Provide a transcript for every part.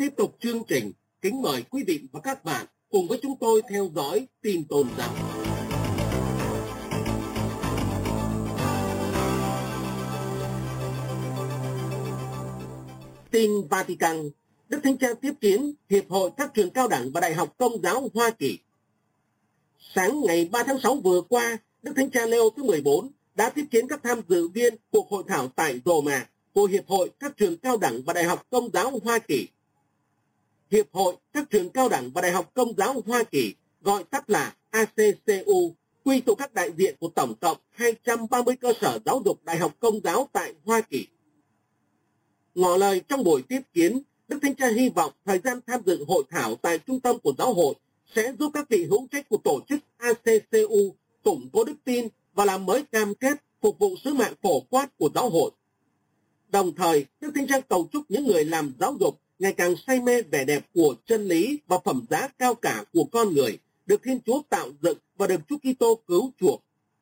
tiếp tục chương trình, kính mời quý vị và các bạn cùng với chúng tôi theo dõi tin tôn giáo. Tin Vatican, Đức Thánh Cha tiếp kiến Hiệp hội các trường cao đẳng và đại học Công giáo Hoa Kỳ. Sáng ngày 3 tháng 6 vừa qua, Đức Thánh Cha Leo thứ 14 đã tiếp kiến các tham dự viên cuộc hội thảo tại Roma của Hiệp hội các trường cao đẳng và đại học Công giáo Hoa Kỳ. Hiệp hội các trường cao đẳng và đại học Công giáo Hoa Kỳ, gọi tắt là ACCU, quy tụ các đại diện của tổng cộng 230 cơ sở giáo dục đại học Công giáo tại Hoa Kỳ. Ngỏ lời trong buổi tiếp kiến, Đức Thánh Cha hy vọng thời gian tham dự hội thảo tại trung tâm của giáo hội sẽ giúp các vị hữu trách của tổ chức ACCU củng cố đức tin và làm mới cam kết phục vụ sứ mạng phổ quát của giáo hội. Đồng thời, Đức Thánh Cha cầu chúc những người làm giáo dục ngày càng say mê vẻ đẹp của chân lý và phẩm giá cao cả của con người, được Thiên Chúa tạo dựng và được Chúa Kitô cứu chuộc.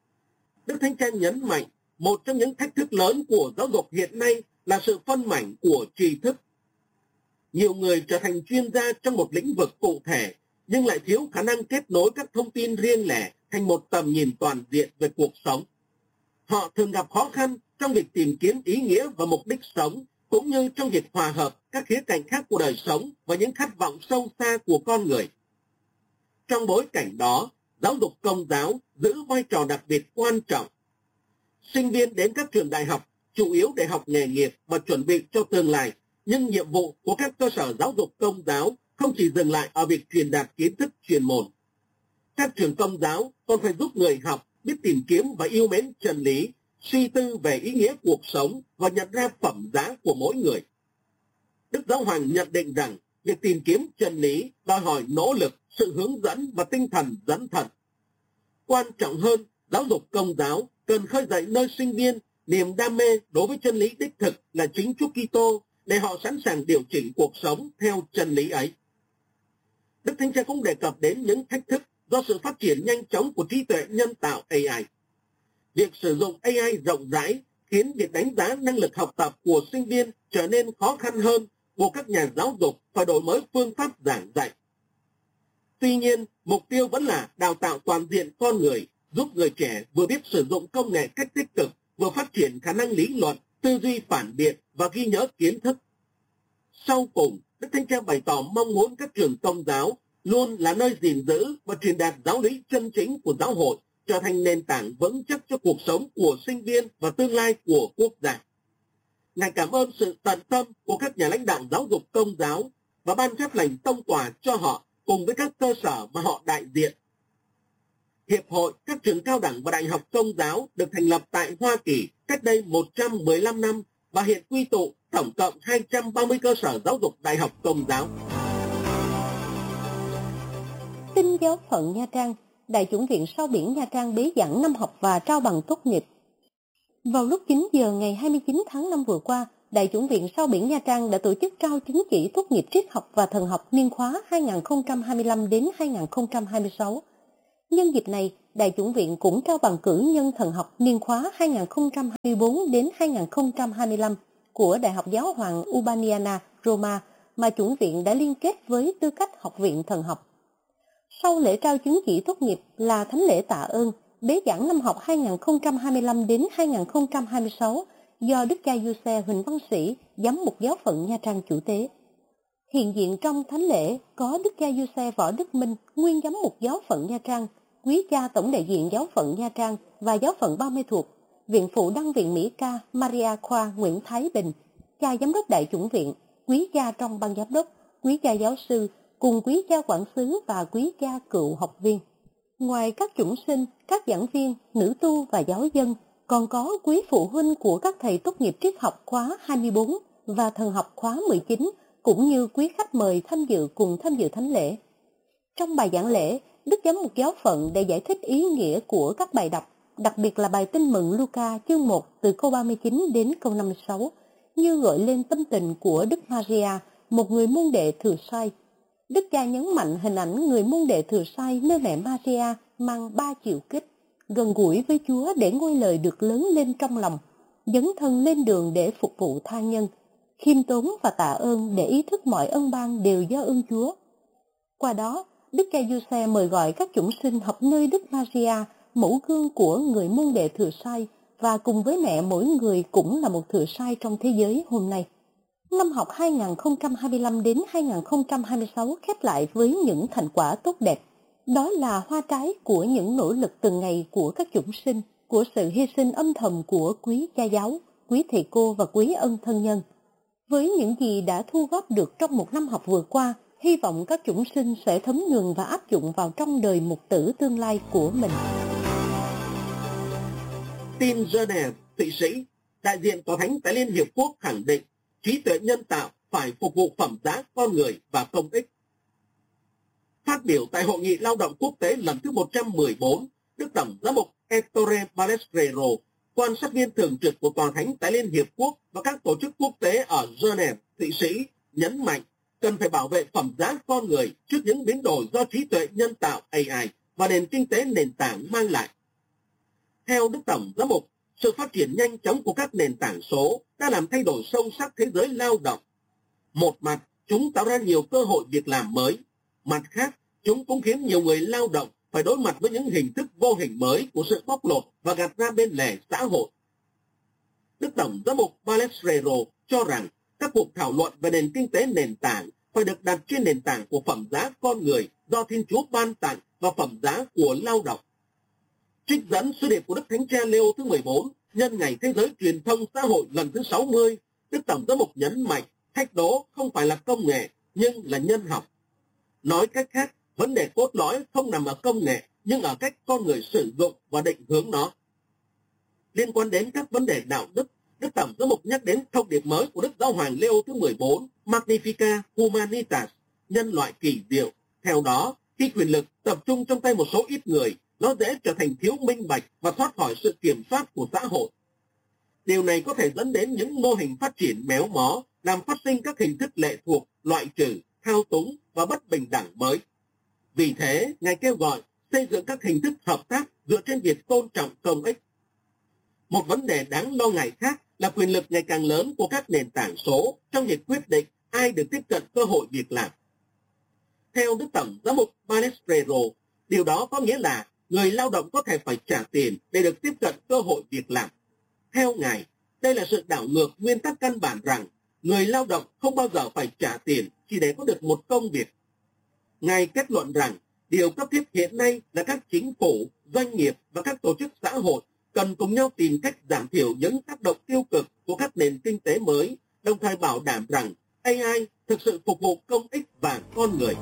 Đức Thánh Cha nhấn mạnh, một trong những thách thức lớn của giáo dục hiện nay là sự phân mảnh của tri thức. Nhiều người trở thành chuyên gia trong một lĩnh vực cụ thể, nhưng lại thiếu khả năng kết nối các thông tin riêng lẻ thành một tầm nhìn toàn diện về cuộc sống. Họ thường gặp khó khăn trong việc tìm kiếm ý nghĩa và mục đích sống, cũng như trong việc hòa hợp các khía cạnh khác của đời sống và những khát vọng sâu xa của con người. Trong bối cảnh đó, giáo dục Công giáo giữ vai trò đặc biệt quan trọng. Sinh viên đến các trường đại học chủ yếu để học nghề nghiệp và chuẩn bị cho tương lai, nhưng nhiệm vụ của các cơ sở giáo dục Công giáo không chỉ dừng lại ở việc truyền đạt kiến thức chuyên môn. Các trường Công giáo còn phải giúp người học biết tìm kiếm và yêu mến chân lý, suy tư về ý nghĩa cuộc sống và nhận ra phẩm giá của mỗi người. Đức Giáo Hoàng nhận định rằng việc tìm kiếm chân lý đòi hỏi nỗ lực, sự hướng dẫn và tinh thần dẫn thần. Quan trọng hơn, giáo dục Công giáo cần khơi dậy nơi sinh viên niềm đam mê đối với chân lý đích thực là chính Chúa Kitô, để họ sẵn sàng điều chỉnh cuộc sống theo chân lý ấy. Đức Thánh Cha cũng đề cập đến những thách thức do sự phát triển nhanh chóng của trí tuệ nhân tạo AI. Việc sử dụng AI rộng rãi khiến việc đánh giá năng lực học tập của sinh viên trở nên khó khăn hơn, buộc các nhà giáo dục phải đổi mới phương pháp giảng dạy. Tuy nhiên, mục tiêu vẫn là đào tạo toàn diện con người, giúp người trẻ vừa biết sử dụng công nghệ cách tích cực, vừa phát triển khả năng lý luận, tư duy phản biện và ghi nhớ kiến thức. Sau cùng, Đức Thánh Cha bày tỏ mong muốn các trường Công giáo luôn là nơi gìn giữ và truyền đạt giáo lý chân chính của giáo hội, trở thành nền tảng vững chắc cho cuộc sống của sinh viên và tương lai của quốc gia. Ngài cảm ơn sự tận tâm của các nhà lãnh đạo giáo dục Công giáo và ban phép lành tông tòa cho họ cùng với các cơ sở mà họ đại diện. Hiệp hội các trường cao đẳng và đại học Công giáo được thành lập tại Hoa Kỳ cách đây 115 năm và hiện quy tụ tổng cộng 230 cơ sở giáo dục đại học Công giáo. Tin giáo phận Nha Trang, Đại chủng viện Sao Biển Nha Trang bế giảng năm học và trao bằng tốt nghiệp. Vào lúc 9 giờ ngày 29 tháng 5 vừa qua, Đại chủng viện Sao Biển Nha Trang đã tổ chức trao chứng chỉ tốt nghiệp triết học và thần học niên khóa 2025 đến 2026. Nhân dịp này, Đại chủng viện cũng trao bằng cử nhân thần học niên khóa 2024 đến 2025 của Đại học Giáo hoàng Urbaniana, Roma mà chủng viện đã liên kết với tư cách học viện thần học. Sau lễ trao chứng chỉ tốt nghiệp là thánh lễ tạ ơn, bế giảng năm học 2025 đến 2026 do Đức cha Giuse Huỳnh Văn Sĩ, giám mục giáo phận Nha Trang chủ tế. Hiện diện trong thánh lễ có Đức cha Giuse Võ Đức Minh, nguyên giám mục giáo phận Nha Trang, quý cha tổng đại diện giáo phận Nha Trang và giáo phận Ba Mươi Thuộc, viện phụ đăng viện Mỹ Ca Maria Khoa Nguyễn Thái Bình, cha giám đốc đại chủng viện, quý cha trong ban giám đốc, quý cha giáo sư, cùng quý cha quản xứ và quý cha cựu học viên. Ngoài các chủng sinh, các giảng viên, nữ tu và giáo dân, còn có quý phụ huynh của các thầy tốt nghiệp triết học khóa 24 và thần học khóa 19, cũng như quý khách mời tham dự cùng tham dự thánh lễ. Trong bài giảng lễ, Đức Giám mục giáo phận đã giải thích ý nghĩa của các bài đọc, đặc biệt là bài tin mừng Luca chương 1 từ câu 39 đến câu 56, như gợi lên tâm tình của Đức Maria, một người môn đệ thừa sai. Đức cha nhấn mạnh hình ảnh người môn đệ thừa sai nơi mẹ Maria mang 3 chiều kích, gần gũi với Chúa để ngôi lời được lớn lên trong lòng, dấn thân lên đường để phục vụ tha nhân. khiêm tốn và tạ ơn để ý thức mọi ân ban đều do ơn Chúa. Qua đó, Đức cha Giuse mời gọi các chủng sinh học nơi Đức Maria, mẫu gương của người môn đệ thừa sai, và cùng với mẹ mỗi người cũng là một thừa sai trong thế giới hôm nay. Năm học 2025 đến 2026 khép lại với những thành quả tốt đẹp. Đó là hoa trái của những nỗ lực từng ngày của các chủng sinh, của sự hy sinh âm thầm của quý cha giáo, quý thầy cô và quý ân thân nhân. Với những gì đã thu góp được trong một năm học vừa qua, hy vọng các chủng sinh sẽ thấm nhuần và áp dụng vào trong đời mục tử tương lai của mình. Tin Geneva, Thụy Sĩ, đại diện Tòa Thánh tại Liên Hiệp Quốc khẳng định trí tuệ nhân tạo phải phục vụ phẩm giá con người và công ích. Phát biểu tại Hội nghị Lao động Quốc tế lần thứ 114, Đức Tổng giám mục Ettore Balestrero, quan sát viên thường trực của Tòa Thánh tại Liên Hiệp Quốc và các tổ chức quốc tế ở Geneva, Thụy Sĩ, nhấn mạnh cần phải bảo vệ phẩm giá con người trước những biến đổi do trí tuệ nhân tạo AI và nền kinh tế nền tảng mang lại. Theo Đức Tổng giám mục, sự phát triển nhanh chóng của các nền tảng số đã làm thay đổi sâu sắc thế giới lao động. Một mặt, chúng tạo ra nhiều cơ hội việc làm mới. Mặt khác, chúng cũng khiến nhiều người lao động phải đối mặt với những hình thức vô hình mới của sự bóc lột và gạt ra bên lề xã hội. Đức Tổng giám mục Balestrero cho rằng các cuộc thảo luận về nền kinh tế nền tảng phải được đặt trên nền tảng của phẩm giá con người do Thiên Chúa ban tặng và phẩm giá của lao động. Trích dẫn sứ điệp của Đức Thánh Cha Leo thứ 14 nhân ngày Thế giới Truyền thông Xã hội lần thứ 60, Đức Tổng giám mục nhấn mạnh thách đố không phải là công nghệ nhưng là nhân học. Nói cách khác, vấn đề cốt lõi không nằm ở công nghệ nhưng ở cách con người sử dụng và định hướng nó. Liên quan đến các vấn đề đạo đức, Đức Tổng giám mục nhắc đến thông điệp mới của Đức Giáo hoàng Leo thứ 14, Magnificat Humanitas, nhân loại kỳ diệu. Theo đó, khi quyền lực tập trung trong tay một số ít người, nó dễ trở thành thiếu minh bạch và thoát khỏi sự kiểm soát của xã hội. Điều này có thể dẫn đến những mô hình phát triển méo mó, làm phát sinh các hình thức lệ thuộc, loại trừ, thao túng và bất bình đẳng mới. Vì thế, Ngài kêu gọi xây dựng các hình thức hợp tác dựa trên việc tôn trọng công ích. Một vấn đề đáng lo ngại khác là quyền lực ngày càng lớn của các nền tảng số trong việc quyết định ai được tiếp cận cơ hội việc làm. Theo Đức Tổng giám mục Balestrero, điều đó có nghĩa là người lao động có thể phải trả tiền để được tiếp cận cơ hội việc làm. Theo Ngài, đây là sự đảo ngược nguyên tắc căn bản rằng người lao động không bao giờ phải trả tiền chỉ để có được một công việc. Ngài kết luận rằng điều cấp thiết hiện nay là các chính phủ, doanh nghiệp và các tổ chức xã hội cần cùng nhau tìm cách giảm thiểu những tác động tiêu cực của các nền kinh tế mới, đồng thời bảo đảm rằng AI thực sự phục vụ công ích và con người.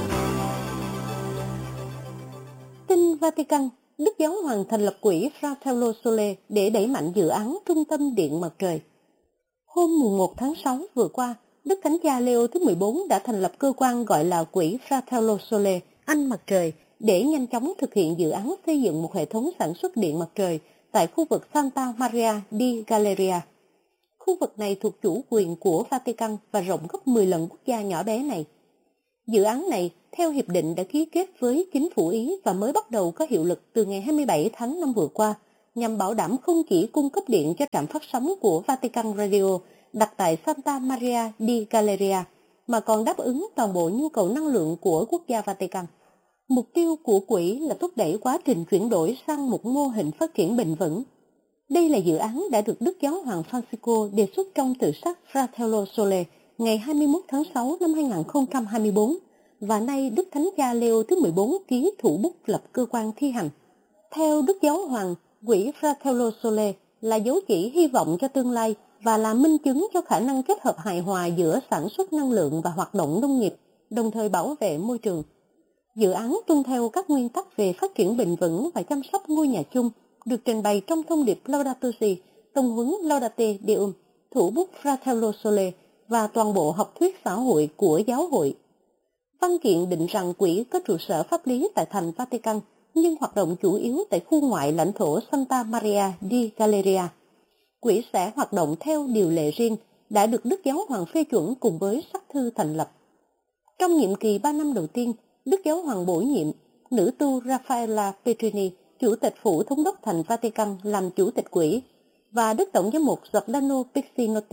Tin Vatican, Đức Giáo hoàng thành lập quỹ Fratello Sole để đẩy mạnh dự án Trung tâm Điện Mặt Trời. Hôm 1 tháng 6 vừa qua, Đức Thánh Cha Leo thứ 14 đã thành lập cơ quan gọi là quỹ Fratello Sole, Anh Mặt Trời, để nhanh chóng thực hiện dự án xây dựng một hệ thống sản xuất điện mặt trời tại khu vực Santa Maria di Galleria. Khu vực này thuộc chủ quyền của Vatican và rộng gấp 10 lần quốc gia nhỏ bé này. Dự án này, theo hiệp định đã ký kết với chính phủ Ý và mới bắt đầu có hiệu lực từ ngày 27 tháng 5 vừa qua, nhằm bảo đảm không chỉ cung cấp điện cho trạm phát sóng của Vatican Radio đặt tại Santa Maria di Galleria, mà còn đáp ứng toàn bộ nhu cầu năng lượng của quốc gia Vatican. Mục tiêu của quỹ là thúc đẩy quá trình chuyển đổi sang một mô hình phát triển bền vững. Đây là dự án đã được Đức Giáo hoàng Francisco đề xuất trong tự sắc Fratello Sole ngày 21 tháng 6 năm 2024, và nay Đức Thánh Cha Leo thứ 14 ký thủ bút lập cơ quan thi hành. Theo Đức Giáo hoàng, quỹ Fratello Sole là dấu chỉ hy vọng cho tương lai và là minh chứng cho khả năng kết hợp hài hòa giữa sản xuất năng lượng và hoạt động nông nghiệp, đồng thời bảo vệ môi trường. Dự án tuân theo các nguyên tắc về phát triển bền vững và chăm sóc ngôi nhà chung, được trình bày trong thông điệp Laudato Si, tông huấn Laudate Deum, thủ bút Fratello Sole và toàn bộ học thuyết xã hội của giáo hội. Văn kiện định rằng quỹ có trụ sở pháp lý tại thành Vatican, nhưng hoạt động chủ yếu tại khu ngoại lãnh thổ Santa Maria di Galleria. Quỹ sẽ hoạt động theo điều lệ riêng đã được Đức Giáo hoàng phê chuẩn cùng với sắc thư thành lập. Trong nhiệm kỳ 3 năm đầu tiên, Đức Giáo hoàng bổ nhiệm nữ tu Raffaella Petrini, chủ tịch phủ thống đốc thành Vatican làm chủ tịch quỹ, và Đức Tổng giám mục Giordano Pizzinotti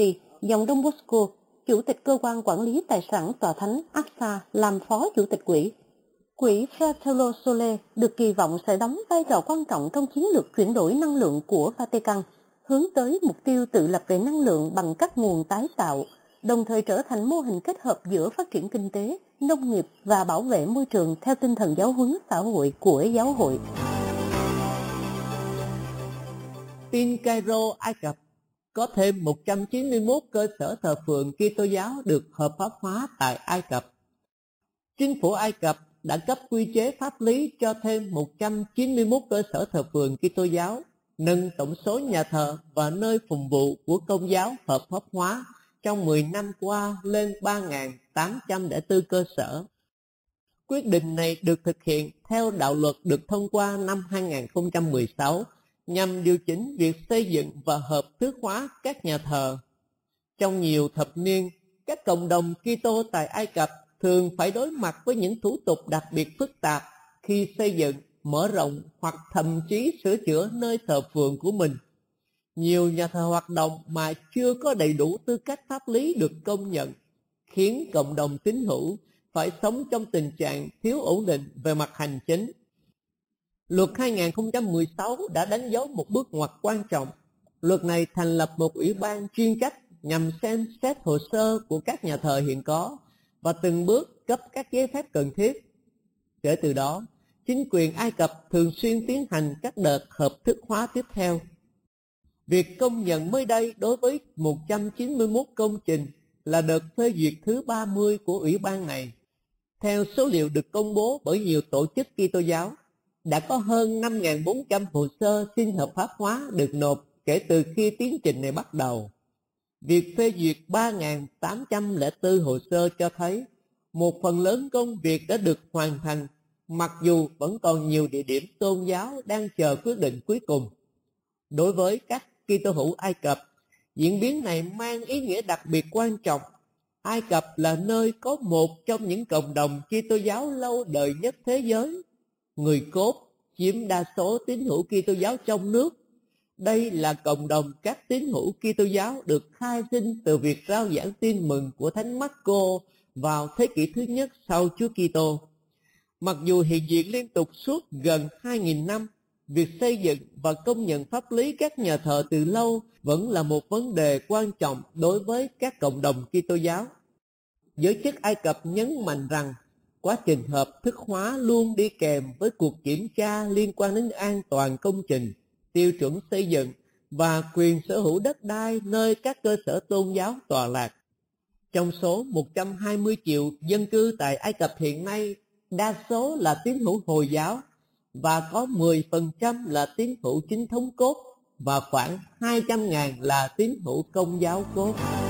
dòng Don Bosco, Chủ tịch Cơ quan Quản lý Tài sản Tòa Thánh AXA làm Phó Chủ tịch Quỹ. Quỹ Fratello Sole được kỳ vọng sẽ đóng vai trò quan trọng trong chiến lược chuyển đổi năng lượng của Vatican, hướng tới mục tiêu tự lập về năng lượng bằng các nguồn tái tạo, đồng thời trở thành mô hình kết hợp giữa phát triển kinh tế, nông nghiệp và bảo vệ môi trường theo tinh thần giáo huấn xã hội của giáo hội. Tin Cairo, Ai Cập có thêm 191 cơ sở thờ phượng Kitô giáo được hợp pháp hóa tại Ai Cập. Chính phủ Ai Cập đã cấp quy chế pháp lý cho thêm 191 cơ sở thờ phượng Kitô giáo, nâng tổng số nhà thờ và nơi phụng vụ của Công giáo hợp pháp hóa trong 10 năm qua lên 3.804 cơ sở. Quyết định này được thực hiện theo đạo luật được thông qua năm 2016 nhằm điều chỉnh việc xây dựng và hợp thức hóa các nhà thờ. Trong nhiều thập niên, các cộng đồng Kitô tại Ai Cập thường phải đối mặt với những thủ tục đặc biệt phức tạp khi xây dựng, mở rộng hoặc thậm chí sửa chữa nơi thờ phượng của mình. Nhiều nhà thờ hoạt động mà chưa có đầy đủ tư cách pháp lý được công nhận, khiến cộng đồng tín hữu phải sống trong tình trạng thiếu ổn định về mặt hành chính. Luật 2016 đã đánh dấu một bước ngoặt quan trọng. Luật này thành lập một ủy ban chuyên trách nhằm xem xét hồ sơ của các nhà thờ hiện có và từng bước cấp các giấy phép cần thiết. Kể từ đó, chính quyền Ai Cập thường xuyên tiến hành các đợt hợp thức hóa tiếp theo. Việc công nhận mới đây đối với 191 công trình là đợt phê duyệt thứ 30 của ủy ban này. Theo số liệu được công bố bởi nhiều tổ chức Kitô giáo, đã có hơn 5.400 hồ sơ xin hợp pháp hóa được nộp kể từ khi tiến trình này bắt đầu. Việc phê duyệt 3.804 hồ sơ cho thấy một phần lớn công việc đã được hoàn thành, mặc dù vẫn còn nhiều địa điểm tôn giáo đang chờ quyết định cuối cùng. Đối với các Kitô hữu Ai Cập, diễn biến này mang ý nghĩa đặc biệt quan trọng. Ai Cập là nơi có một trong những cộng đồng Kitô giáo lâu đời nhất thế giới. Người cốt chiếm đa số tín hữu Kitô giáo trong nước. Đây là cộng đồng các tín hữu Kitô giáo được khai sinh từ việc rao giảng tin mừng của Thánh Marco vào thế kỷ thứ nhất sau Chúa Kitô. Mặc dù hiện diện liên tục suốt gần 2.000 năm, việc xây dựng và công nhận pháp lý các nhà thờ từ lâu vẫn là một vấn đề quan trọng đối với các cộng đồng Kitô giáo. Giới chức Ai Cập nhấn mạnh rằng quá trình hợp thức hóa luôn đi kèm với cuộc kiểm tra liên quan đến an toàn công trình, tiêu chuẩn xây dựng và quyền sở hữu đất đai nơi các cơ sở tôn giáo tọa lạc. Trong số 120 triệu dân cư tại Ai Cập hiện nay, đa số là tín hữu Hồi giáo và có 10% là tín hữu chính thống cốt và khoảng 200.000 là tín hữu Công giáo cốt.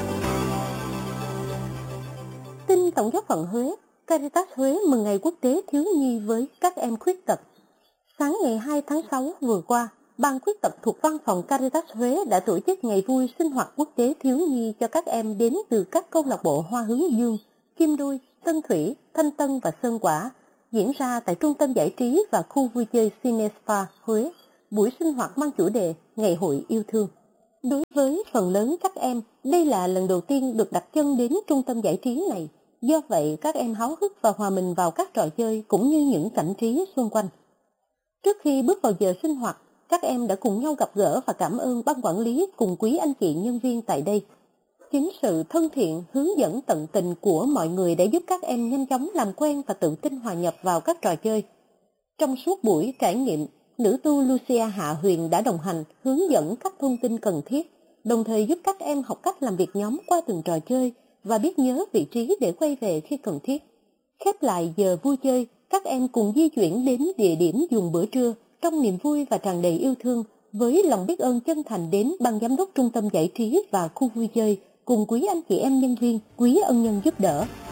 Tin Tổng giáo phận Huế, Caritas Huế mừng ngày quốc tế thiếu nhi với các em khuyết tật. Sáng ngày 2 tháng 6 vừa qua, Ban khuyết tật thuộc Văn phòng Caritas Huế đã tổ chức ngày vui sinh hoạt quốc tế thiếu nhi cho các em đến từ các câu lạc bộ Hoa Hướng Dương, Kim Đuôi, Tân Thủy, Thanh Tân và Sơn Quả, diễn ra tại Trung tâm Giải trí và Khu vui chơi Cinespa Huế. Buổi sinh hoạt mang chủ đề Ngày hội yêu thương. Đối với phần lớn các em, đây là lần đầu tiên được đặt chân đến trung tâm giải trí này. Do vậy, các em háo hức và hòa mình vào các trò chơi cũng như những cảnh trí xung quanh. Trước khi bước vào giờ sinh hoạt, các em đã cùng nhau gặp gỡ và cảm ơn ban quản lý cùng quý anh chị nhân viên tại đây. Chính sự thân thiện, hướng dẫn tận tình của mọi người đã giúp các em nhanh chóng làm quen và tự tin hòa nhập vào các trò chơi. Trong suốt buổi trải nghiệm, nữ tu Lucia Hạ Huyền đã đồng hành, hướng dẫn các thông tin cần thiết, đồng thời giúp các em học cách làm việc nhóm qua từng trò chơi và biết nhớ vị trí để quay về khi cần thiết. Khép lại giờ vui chơi, các em cùng di chuyển đến địa điểm dùng bữa trưa trong niềm vui và tràn đầy yêu thương, với lòng biết ơn chân thành đến ban giám đốc trung tâm giải trí và khu vui chơi cùng quý anh chị em nhân viên, quý ân nhân giúp đỡ.